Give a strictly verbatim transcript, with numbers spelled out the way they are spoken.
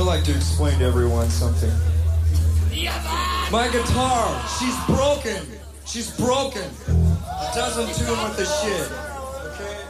like to explain to everyone something. My guitar, she's broken. She's broken. It doesn't tune with the shit.